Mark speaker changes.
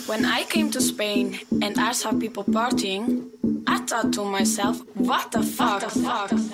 Speaker 1: When I came to Spain and I saw people partying, I thought to myself, what the fuck?